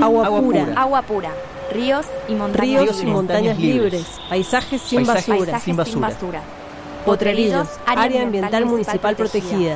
Agua pura. Ríos y montañas libres. Paisajes sin basura. Potrerillos, área ambiental municipal protegida.